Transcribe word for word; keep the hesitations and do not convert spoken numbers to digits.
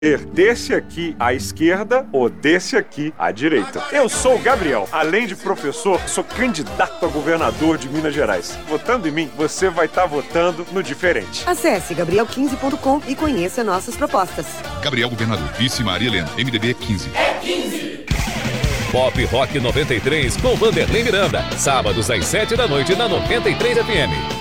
desse aqui à esquerda ou desse aqui à direita. Eu sou o Gabriel. Além de professor, sou candidato a governador de Minas Gerais. Votando em mim, você vai estar votando no diferente. Acesse gabriel quinze ponto com e conheça nossas propostas. Gabriel Governador, vice Maria Helena, M D B quinze. É quinze! Pop Rock noventa e três com Vanderlei Miranda. Sábados às sete da noite na noventa e três F M.